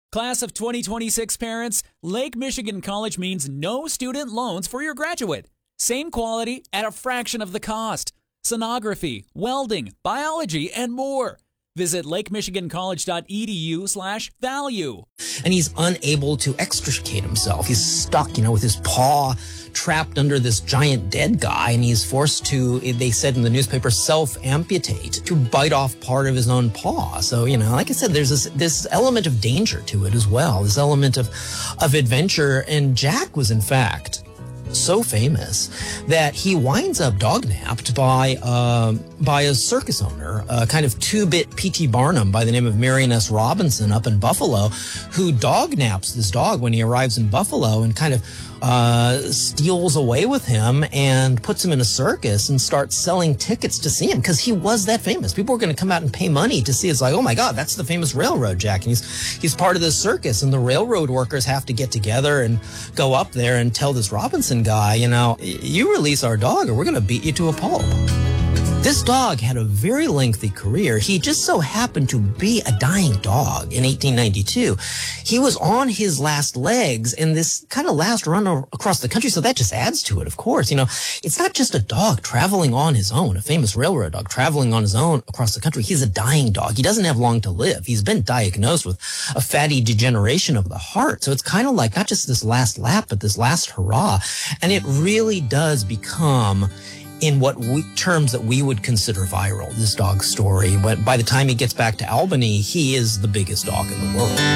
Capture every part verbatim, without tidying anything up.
Class of twenty twenty-six parents, Lake Michigan College means no student loans for your graduate. Same quality at a fraction of the cost. Sonography, welding, biology, and more. Visit lakemichigancollege.edu slash value. And he's unable to extricate himself. He's stuck, you know, with his paw trapped under this giant dead guy, and he's forced to, they said in the newspaper, self-amputate, to bite off part of his own paw. So, you know, like I said, there's this, this element of danger to it as well, this element of, of adventure. And Jack was, in fact, so famous that he winds up dog-napped by uh, by a circus owner, a kind of two-bit P T Barnum by the name of Marion S. Robinson up in Buffalo, who dog-naps this dog when he arrives in Buffalo and kind of uh, steals away with him and puts him in a circus and starts selling tickets to see him because he was that famous. People were going to come out and pay money to see. It's like, oh my God, that's the famous Railroad Jack. And he's, he's part of this circus, and the railroad workers have to get together and go up there and tell this Robinson guy, you know, you release our dog or we're going to beat you to a pulp. This dog had a very lengthy career. He just so happened to be a dying dog in eighteen ninety-two. He was on his last legs in this kind of last run across the country, so that just adds to it, of course. You know, it's not just a dog traveling on his own, a famous railroad dog traveling on his own across the country. He's a dying dog. He doesn't have long to live. He's been diagnosed with a fatty degeneration of the heart. So it's kind of like not just this last lap, but this last hurrah. And it really does become, in what we, terms that we would consider viral, this dog's story. But by the time he gets back to Albany, he is the biggest dog in the world.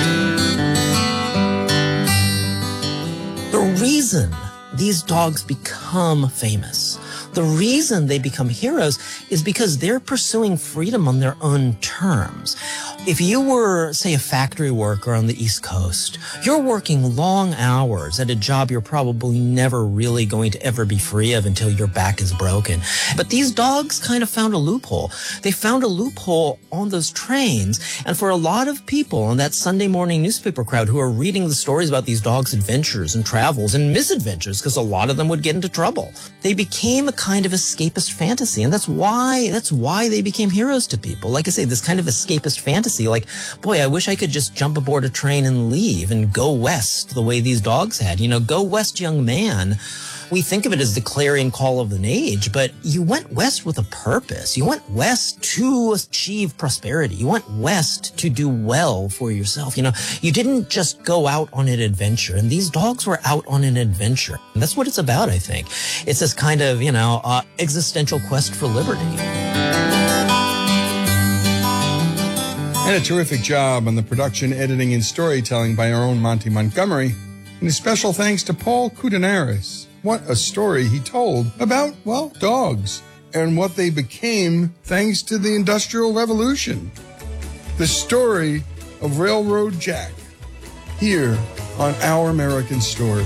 The reason these dogs become famous, the reason they become heroes, is because they're pursuing freedom on their own terms. If you were, say, a factory worker on the East Coast, you're working long hours at a job you're probably never really going to ever be free of until your back is broken. But these dogs kind of found a loophole. They found a loophole on those trains. And for a lot of people on that Sunday morning newspaper crowd who are reading the stories about these dogs' adventures and travels and misadventures, because a lot of them would get into trouble, they became a kind of escapist fantasy. And that's why, that's why they became heroes to people. Like I say, this kind of escapist fantasy. Like, boy, I wish I could just jump aboard a train and leave and go west the way these dogs had. You know, go west, young man. We think of it as the clarion call of an age, but you went west with a purpose. You went west to achieve prosperity. You went west to do well for yourself. You know, you didn't just go out on an adventure, and these dogs were out on an adventure. And that's what it's about, I think. It's this kind of, you know, uh, existential quest for liberty. And a terrific job on the production, editing, and storytelling by our own Monty Montgomery. And a special thanks to Paul Koudounaris. What a story he told about, well, dogs and what they became thanks to the Industrial Revolution. The story of Railroad Jack, here on Our American Story.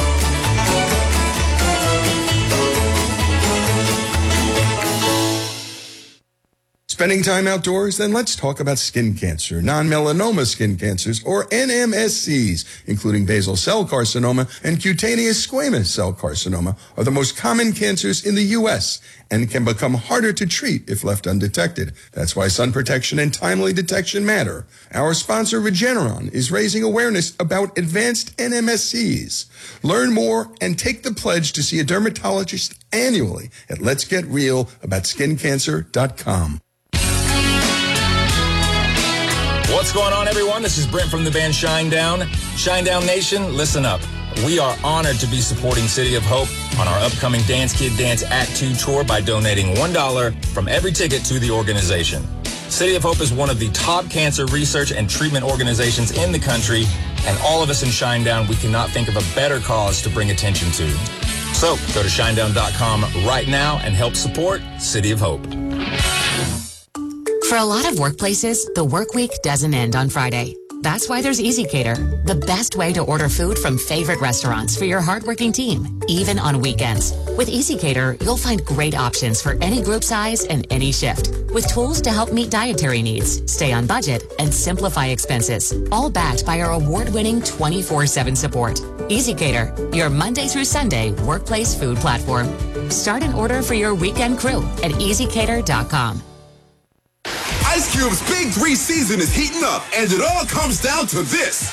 Spending time outdoors? Then let's talk about skin cancer. Non-melanoma skin cancers, or N M S Cs, including basal cell carcinoma and cutaneous squamous cell carcinoma, are the most common cancers in the U S and can become harder to treat if left undetected. That's why sun protection and timely detection matter. Our sponsor, Regeneron, is raising awareness about advanced N M S Cs. Learn more and take the pledge to see a dermatologist annually at lets get real about skin cancer dot com. What's going on, everyone? This is Brent from the band Shinedown. Shinedown Nation, listen up. We are honored to be supporting City of Hope on our upcoming Dance Kid Dance Act two tour by donating one dollar from every ticket to the organization. City of Hope is one of the top cancer research and treatment organizations in the country, and all of us in Shinedown, we cannot think of a better cause to bring attention to. So go to shinedown dot com right now and help support City of Hope. For a lot of workplaces, the work week doesn't end on Friday. That's why there's EasyCater, the best way to order food from favorite restaurants for your hardworking team, even on weekends. With EasyCater, you'll find great options for any group size and any shift, with tools to help meet dietary needs, stay on budget, and simplify expenses, all backed by our award-winning twenty-four seven support. EasyCater, your Monday through Sunday workplace food platform. Start an order for your weekend crew at easy cater dot com. Ice Cube's Big Three season is heating up, and it all comes down to this.